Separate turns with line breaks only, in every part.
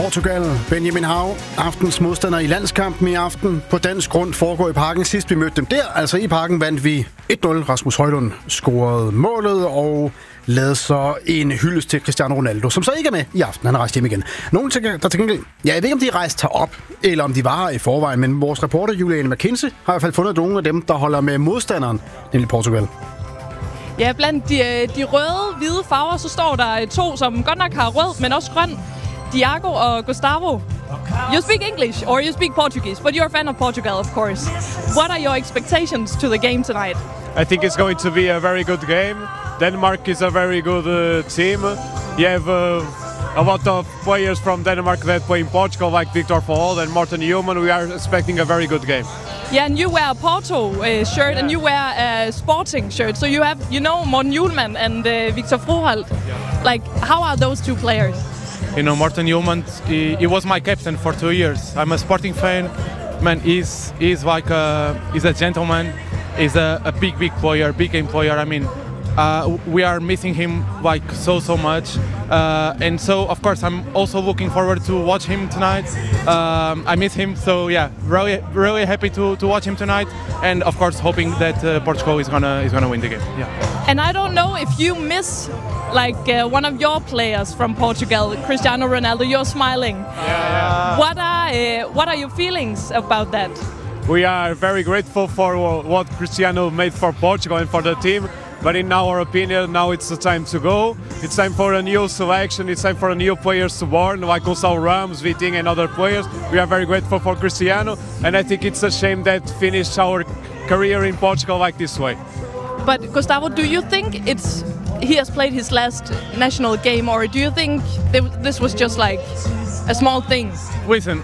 Portugal, Benjamin Hav, aftens modstander i landskampen i aften. På dansk grund foregår i Parken. Sidst vi mødte dem der, altså i Parken, vandt vi 1-0. Rasmus Højlund scorede målet og lavede så en hyldest til Cristiano Ronaldo, som så ikke er med i aften. Han er rejst hjem igen. Nogle tænker, der tænker, jeg ved ikke, om de rejste herop, eller om de var her i forvejen, men vores reporter Juliane McKinsey har i hvert fald fundet nogle af dem, der holder med modstanderen, nemlig Portugal.
Ja, blandt de røde-hvide farver, så står der to, som godt nok har rød, men også grøn. Diago og Gustavo. You speak English or you speak Portuguese, but you're a fan of Portugal, of course. What are your expectations to the game tonight?
I think it's going to be a very good game. Denmark is a very good team. You have a lot of players from Denmark that play in Portugal, like Victor Fold and Morten Newman. We are expecting a very good game.
Yeah, and you wear a Porto shirt and you wear a Sporting shirt. So you have, Morten Newman and Victor Froholt. Like, how are those two players?
Morten Newman, he was my captain for 2 years. I'm a Sporting fan. Man, he's like he's a gentleman. He's a big player, big game player. I mean, we are missing him like so much. And so, of course, I'm also looking forward to watch him tonight. I miss him, so yeah, really happy to watch him tonight. And of course, hoping that Portugal is gonna win the game. Yeah.
And I don't know if you miss one of your players from Portugal, Cristiano Ronaldo. You're smiling.
Yeah.
What are your feelings about that?
We are very grateful for what Cristiano made for Portugal and for the team. But in our opinion, now it's the time to go. It's time for a new selection. It's time for new players to born, like Gonçalo Ramos, Vitinha, and other players. We are very grateful for Cristiano, and I think it's a shame that finished our career in Portugal like this way.
But Gustavo, do you think he has played his last national game, or do you think this was just like a small thing?
Listen,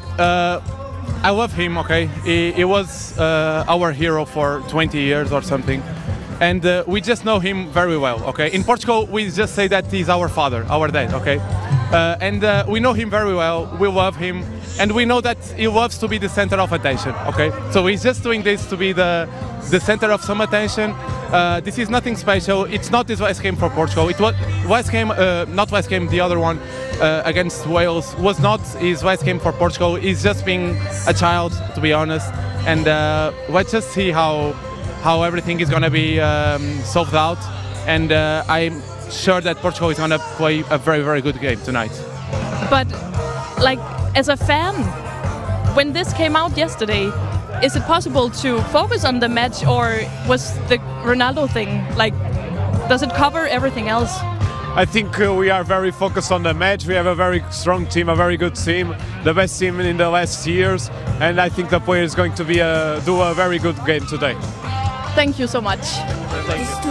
I love him, okay? He was our hero for 20 years or something. And we just know him very well, okay? In Portugal, we just say that he's our father, our dad, okay? And we know him very well, we love him, and we know that he loves to be the center of attention, okay? So he's just doing this to be the center of some attention. This is nothing special. It's not his last game for Portugal. It was West Ham, not West Ham, the other one against Wales was not his last game for Portugal. He's just being a child, to be honest. And let's just see how everything is going to be solved out. And I'm sure that Portugal is going to play a very, very good game tonight.
But, as a fan, when this came out yesterday, is it possible to focus on the match, or was the Ronaldo thing, does it cover everything else?
I think we are very focused on the match. We have a very strong team, a very good team, the best team in the last years, and I think the player is going to do a very good game today.
Thank you so much.
Thank you.